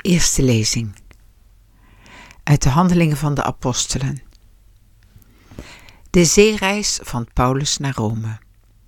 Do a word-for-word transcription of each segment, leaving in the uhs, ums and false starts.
Eerste lezing uit de Handelingen van de Apostelen. De zeereis van Paulus naar Rome.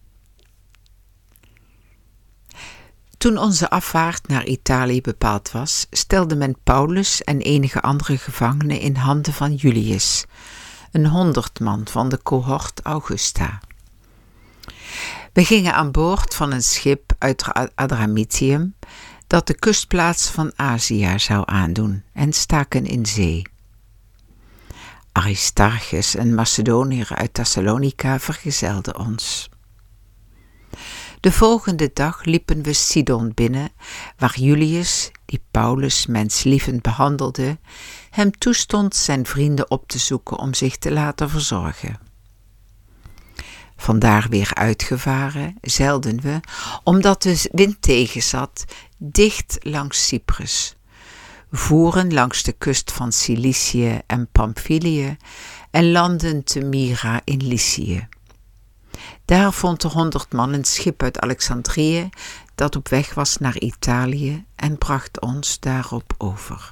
Toen onze afvaart naar Italië bepaald was, stelde men Paulus en enige andere gevangenen in handen van Julius, een honderdman van de cohort Augusta. We gingen aan boord van een schip uit Adramyttium dat de kustplaats van Azië zou aandoen en staken in zee. Aristarchus, een Macedoniër uit Thessalonica, vergezelde ons. De volgende dag liepen we Sidon binnen, waar Julius, die Paulus menslievend behandelde, hem toestond zijn vrienden op te zoeken om zich te laten verzorgen. Vandaar weer uitgevaren, zeilden we, omdat de wind tegenzat, dicht langs Cyprus, voeren langs de kust van Cilicië en Pamphylië en landden te Myra in Lycië. Daar vond de honderd man een schip uit Alexandrië dat op weg was naar Italië en bracht ons daarop over.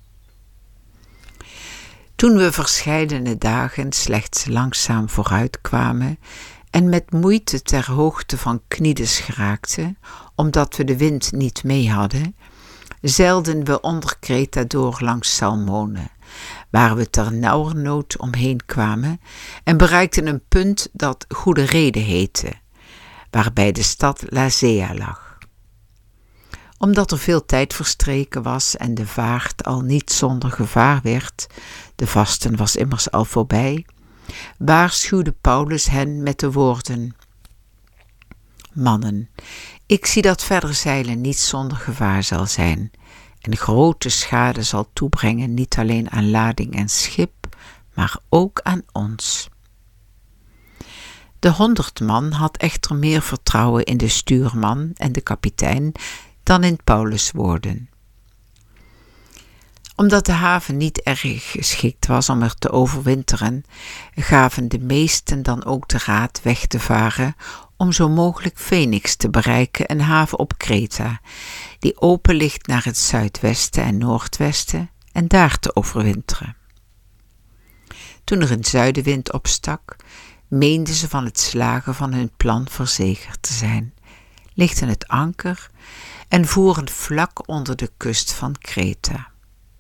Toen we verscheidene dagen slechts langzaam vooruit kwamen en met moeite ter hoogte van Cnides geraakten, omdat we de wind niet mee hadden, zeilden we onder Kreta door langs Salmone, waar we ter nauwernood omheen kwamen en bereikten een punt dat Goede Rede heette, waarbij de stad Lasea lag. Omdat er veel tijd verstreken was en de vaart al niet zonder gevaar werd, de vasten was immers al voorbij, waarschuwde Paulus hen met de woorden: Mannen, ik zie dat verder zeilen niet zonder gevaar zal zijn en grote schade zal toebrengen niet alleen aan lading en schip, maar ook aan ons. De honderd man had echter meer vertrouwen in de stuurman en de kapitein dan in Paulus' woorden. Omdat de haven niet erg geschikt was om er te overwinteren, gaven de meesten dan ook de raad weg te varen om zo mogelijk Phoenix te bereiken, een haven op Kreta, die open ligt naar het zuidwesten en noordwesten, en daar te overwinteren. Toen er een zuidenwind opstak, meenden ze van het slagen van hun plan verzekerd te zijn, lichtten het anker en voeren vlak onder de kust van Kreta.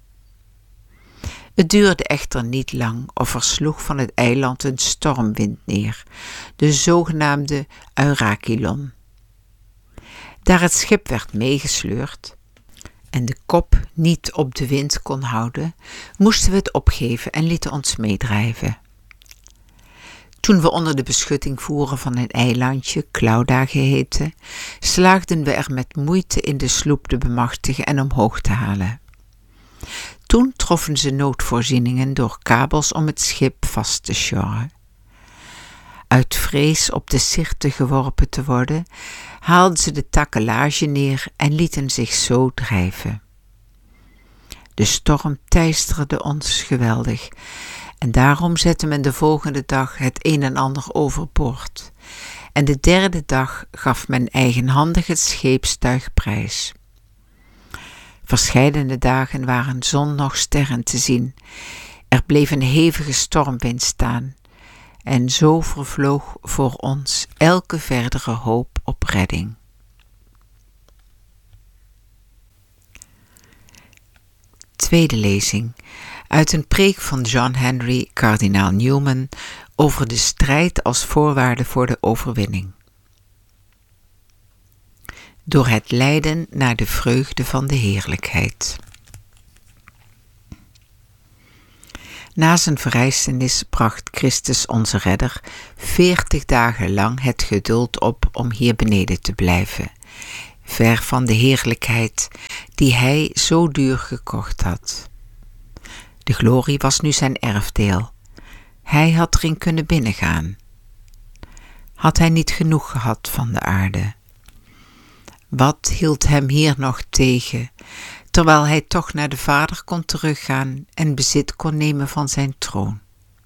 Het duurde echter niet lang of er sloeg van het eiland een stormwind neer, de zogenaamde Eurachylon. Daar het schip werd meegesleurd en de kop niet op de wind kon houden, moesten we het opgeven en lieten ons meedrijven. Toen we onder de beschutting voeren van een eilandje, Clauda geheten, slaagden we er met moeite in de sloep te bemachtigen en omhoog te halen. Toen troffen ze noodvoorzieningen door kabels om het schip vast te sjorren. Uit vrees op de Sirte geworpen te worden, haalden ze de takkelage neer en lieten zich zo drijven. De storm teisterde ons geweldig en daarom zette men de volgende dag het een en ander overboord. En de derde dag gaf men eigenhandig het scheepstuig prijs. Verscheidene dagen waren zon nog sterren te zien. Er bleef een hevige stormwind staan. En zo vervloog voor ons elke verdere hoop op redding. Tweede lezing uit een preek van John Henry Kardinaal Newman over de strijd als voorwaarde voor de overwinning. Door het lijden naar de vreugde van de heerlijkheid. Na zijn verrijzenis bracht Christus onze redder veertig dagen lang het geduld op om hier beneden te blijven, ver van de heerlijkheid die hij zo duur gekocht had. De glorie was nu zijn erfdeel. Hij had erin kunnen binnengaan. Had hij niet genoeg gehad van de aarde? Wat hield hem hier nog tegen, terwijl hij toch naar de Vader kon teruggaan en bezit kon nemen van zijn troon?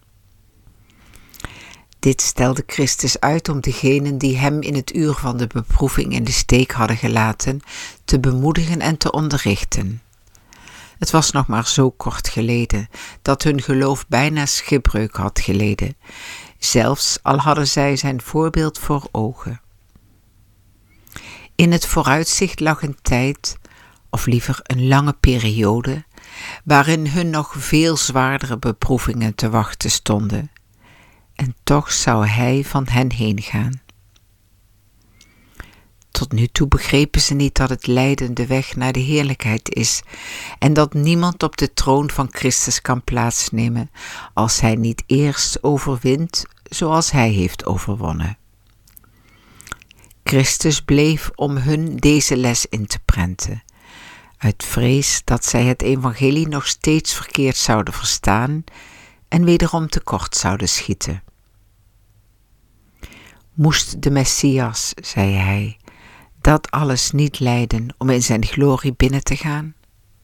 Dit stelde Christus uit om degenen die hem in het uur van de beproeving in de steek hadden gelaten, te bemoedigen en te onderrichten. Het was nog maar zo kort geleden dat hun geloof bijna schipbreuk had geleden, zelfs al hadden zij zijn voorbeeld voor ogen. In het vooruitzicht lag een tijd, of liever een lange periode, waarin hun nog veel zwaardere beproevingen te wachten stonden. En toch zou hij van hen heen gaan. Tot nu toe begrepen ze niet dat het lijden de weg naar de heerlijkheid is en dat niemand op de troon van Christus kan plaatsnemen als hij niet eerst overwint zoals hij heeft overwonnen. Christus bleef om hun deze les in te prenten, uit vrees dat zij het evangelie nog steeds verkeerd zouden verstaan en wederom tekort zouden schieten. Moest de Messias, zei hij, dat alles niet lijden om in zijn glorie binnen te gaan?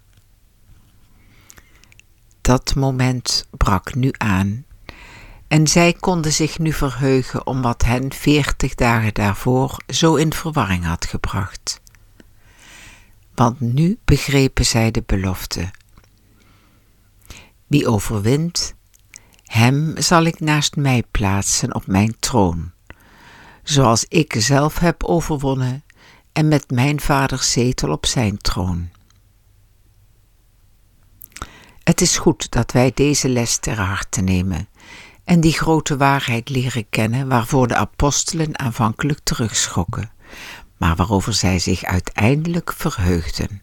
Dat moment brak nu aan en zij konden zich nu verheugen om wat hen veertig dagen daarvoor zo in verwarring had gebracht. Want nu begrepen zij de belofte. Wie overwint, hem zal ik naast mij plaatsen op mijn troon, zoals ik zelf heb overwonnen en met mijn vaders zetel op zijn troon. Het is goed dat wij deze les ter harte nemen en die grote waarheid leren kennen waarvoor de apostelen aanvankelijk terugschrokken, maar waarover zij zich uiteindelijk verheugden.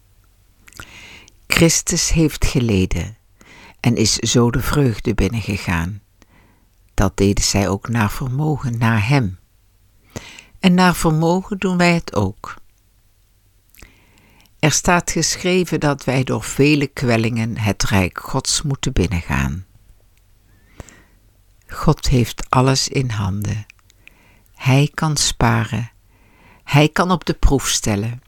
Christus heeft geleden en is zo de vreugde binnengegaan. Dat deden zij ook naar vermogen, naar hem. En naar vermogen doen wij het ook. Er staat geschreven dat wij door vele kwellingen het rijk Gods moeten binnengaan. God heeft alles in handen. Hij kan sparen. Hij kan op de proef stellen.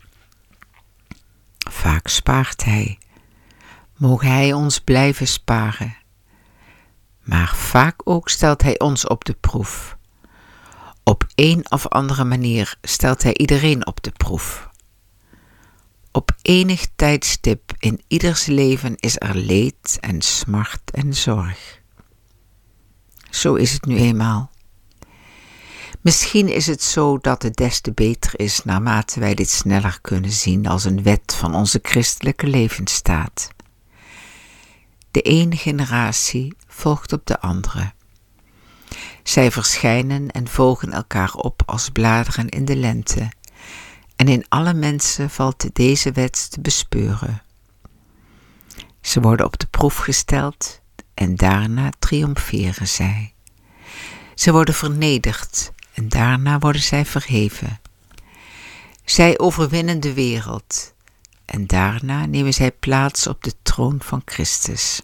Vaak spaart hij. Moge hij ons blijven sparen. Maar vaak ook stelt hij ons op de proef. Op een of andere manier stelt hij iedereen op de proef. Op enig tijdstip in ieders leven is er leed en smart en zorg. Zo is het nu eenmaal. Misschien is het zo dat het des te beter is naarmate wij dit sneller kunnen zien als een wet van onze christelijke levensstaat. De ene generatie volgt op de andere. Zij verschijnen en volgen elkaar op als bladeren in de lente, en in alle mensen valt deze wet te bespeuren. Ze worden op de proef gesteld en daarna triomferen zij. Ze worden vernederd en daarna worden zij verheven. Zij overwinnen de wereld en daarna nemen zij plaats op de troon van Christus.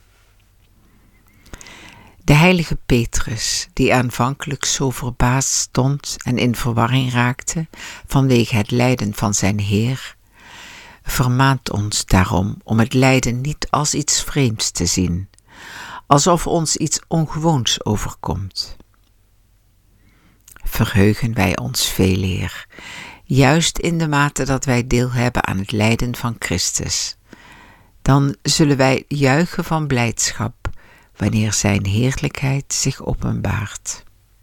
De heilige Petrus, die aanvankelijk zo verbaasd stond en in verwarring raakte vanwege het lijden van zijn Heer, vermaant ons daarom om het lijden niet als iets vreemds te zien, alsof ons iets ongewoons overkomt. Verheugen wij ons veeleer, juist in de mate dat wij deel hebben aan het lijden van Christus. Dan zullen wij juichen van blijdschap wanneer zijn heerlijkheid zich openbaart.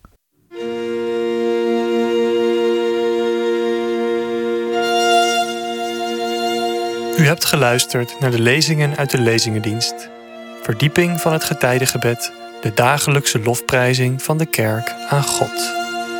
U hebt geluisterd naar de lezingen uit de Lezingendienst. Verdieping van het getijdengebed, de dagelijkse lofprijzing van de kerk aan God.